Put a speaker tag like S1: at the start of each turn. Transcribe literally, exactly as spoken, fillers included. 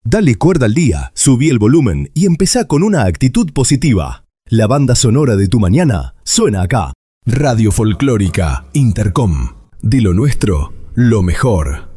S1: Dale cuerda al día, subí el volumen y empezá con una actitud positiva. La banda sonora de tu mañana suena acá. Radio Folclórica Intercom. De lo nuestro, lo mejor.